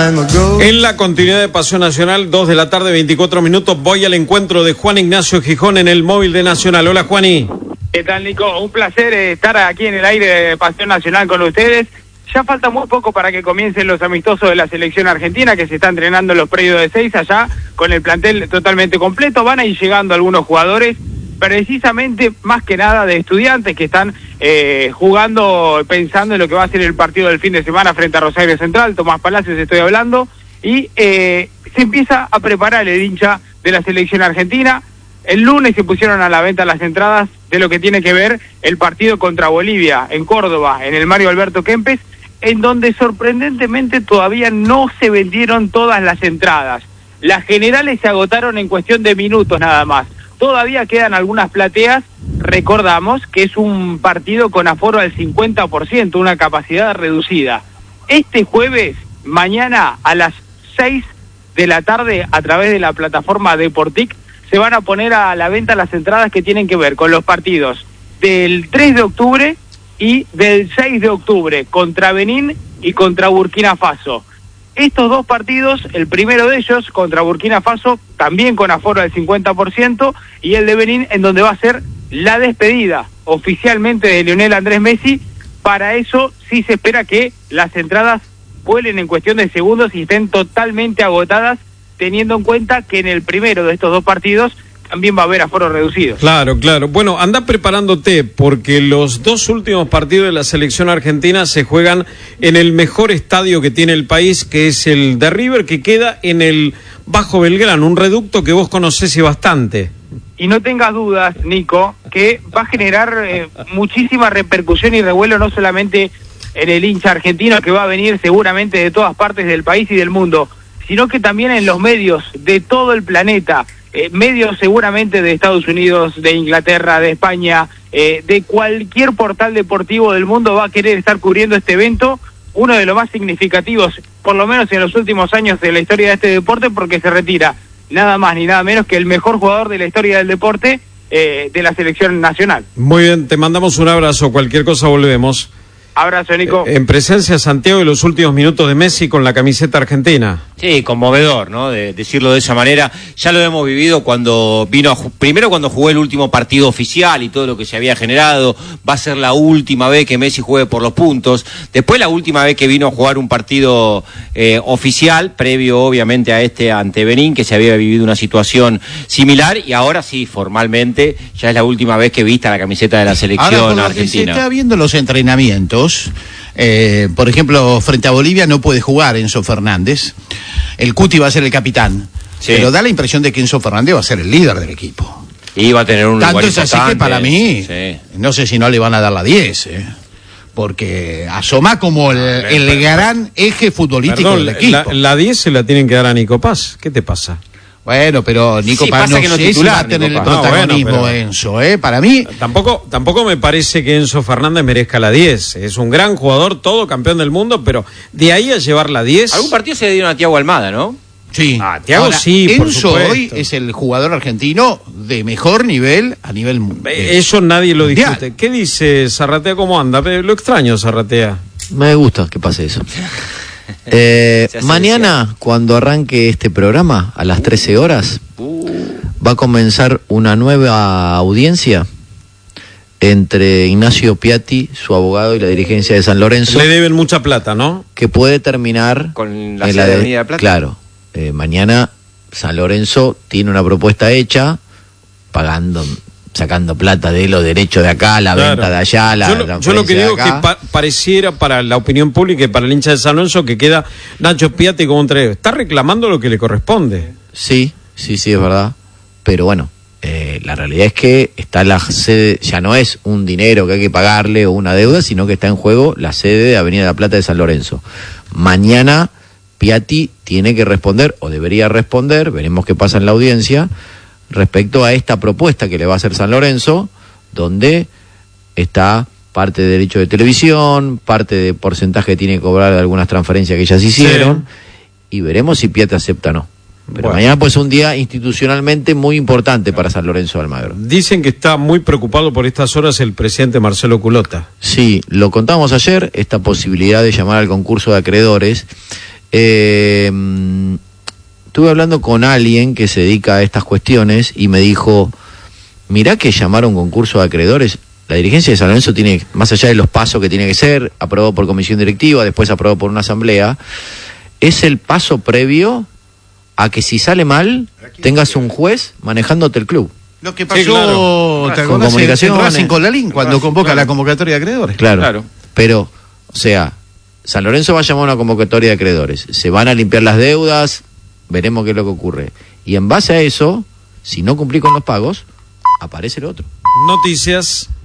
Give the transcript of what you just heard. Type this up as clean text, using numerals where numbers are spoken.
En la continuidad de Paseo Nacional, 2 de la tarde, 24 minutos, voy al encuentro de Juan Ignacio Gijón en el móvil de Nacional. Hola, Juani. ¿Qué tal, Nico? Un placer estar aquí en el aire de Paseo Nacional con ustedes. Ya falta muy poco para que comiencen los amistosos de la selección argentina, que se está entrenando en los predios de Seiza, allá con el plantel totalmente completo. Van a ir llegando algunos jugadores, precisamente más que nada de estudiantes que están jugando, pensando en lo que va a ser el partido del fin de semana frente a Rosario Central. Tomás Palacios estoy hablando, y se empieza a preparar el hincha de la selección argentina. El lunes se pusieron a la venta las entradas de lo que tiene que ver el partido contra Bolivia en Córdoba, en el Mario Alberto Kempes, en donde sorprendentemente todavía no se vendieron todas las entradas. Las generales se agotaron en cuestión de minutos nada más. Todavía quedan algunas plateas. Recordamos que es un partido con aforo al 50%, una capacidad reducida. Este jueves, mañana a las 6 de la tarde, a través de la plataforma Deportic, se van a poner a la venta las entradas que tienen que ver con los partidos del 3 de octubre y del 6 de octubre, contra Benín y contra Burkina Faso. Estos dos partidos, el primero de ellos contra Burkina Faso, también con aforo del 50%, y el de Benín, en donde va a ser la despedida oficialmente de Lionel Andrés Messi. Para eso sí se espera que las entradas vuelen en cuestión de segundos y estén totalmente agotadas, teniendo en cuenta que en el primero de estos dos partidos también va a haber aforo reducido. Claro. Bueno, anda preparándote, porque los dos últimos partidos de la selección argentina se juegan en el mejor estadio que tiene el país, que es el de River, que queda en el Bajo Belgrano, un reducto que vos conocés y bastante. Y no tengas dudas, Nico, que va a generar muchísima repercusión y revuelo, no solamente en el hincha argentino, que va a venir seguramente de todas partes del país y del mundo, sino que también en los medios de todo el planeta. Medios seguramente de Estados Unidos, de Inglaterra, de España, de cualquier portal deportivo del mundo va a querer estar cubriendo este evento, uno de los más significativos, por lo menos en los últimos años de la historia de este deporte, porque se retira nada más ni nada menos que el mejor jugador de la historia del deporte de la selección nacional. Muy bien, te mandamos un abrazo, cualquier cosa volvemos. Abrazo, Nico. En presencia, Santiago, de los últimos minutos de Messi con la camiseta argentina. Sí, conmovedor, ¿no? De decirlo de esa manera. Ya lo hemos vivido cuando vino primero cuando jugó el último partido oficial y todo lo que se había generado. Va a ser la última vez que Messi juegue por los puntos. Después la última vez que vino a jugar un partido oficial, previo obviamente a este ante Benín, que se había vivido una situación similar, y ahora sí, formalmente, ya es la última vez que vista la camiseta de la selección ahora, argentina. Se está viendo los entrenamientos. Por ejemplo, frente a Bolivia no puede jugar Enzo Fernández. El Cuti va a ser el capitán, sí, pero da la impresión de que Enzo Fernández va a ser el líder del equipo. Y va a tener un tanto lugar es así importante, que para mí, sí, no sé si no le van a dar la 10, porque asoma como el gran eje futbolístico del equipo. La 10 se la tienen que dar a Nico Paz. ¿Qué te pasa? Bueno, pero Nico Paz no sé si va a tener el protagonismo, Enzo, Para mí... Tampoco me parece que Enzo Fernández merezca la 10. Es un gran jugador, todo campeón del mundo, pero de ahí a llevar la 10... Algún partido se le dieron a Thiago Almada, ¿no? Sí. Thiago ahora, sí, por Enzo supuesto. Hoy es el jugador argentino de mejor nivel a nivel mundial. Eso nadie lo discute. ¿Qué dice Zarratea? ¿Cómo anda? Lo extraño, Zarratea. Me gusta que pase eso. Mañana, cuando arranque este programa, a las 13 horas, va a comenzar una nueva audiencia entre Ignacio Piatti, su abogado, y la dirigencia de San Lorenzo. Le deben mucha plata, ¿no? Que puede terminar con la sede de Avenida de Plata. Claro. Mañana San Lorenzo tiene una propuesta hecha, sacando plata de los derechos de acá, la venta de allá, yo lo que digo es que pareciera para la opinión pública y para el hincha de San Lorenzo que queda Nacho Piatti como entrenador. Está reclamando lo que le corresponde. Sí, es verdad. Pero bueno, la realidad es que está la sede, ya no es un dinero que hay que pagarle o una deuda, sino que está en juego la sede de Avenida de la Plata de San Lorenzo. Mañana Piatti tiene que responder, o debería responder, veremos qué pasa en la audiencia, respecto a esta propuesta que le va a hacer San Lorenzo, donde está parte de derecho de televisión, parte de porcentaje que tiene que cobrar de algunas transferencias que ya se hicieron, sí, y veremos si Piatti acepta o no. Pero mañana pues es un día institucionalmente muy importante para San Lorenzo de Almagro. Dicen que está muy preocupado por estas horas el presidente Marcelo Culota. Sí, lo contamos ayer, esta posibilidad de llamar al concurso de acreedores, Estuve hablando con alguien que se dedica a estas cuestiones y me dijo, mirá que llamar a un concurso de acreedores, la dirigencia de San Lorenzo tiene, más allá de los pasos que tiene que ser, aprobado por comisión directiva, después aprobado por una asamblea, es el paso previo a que si sale mal, tengas un juez manejándote el club. Lo que pasó con comunicaciones, en Racing con Lalín, cuando convoca la convocatoria de acreedores. Claro. Pero, o sea, San Lorenzo va a llamar a una convocatoria de acreedores, se van a limpiar las deudas, veremos qué es lo que ocurre. Y en base a eso, si no cumplí con los pagos, aparece el otro. Noticias.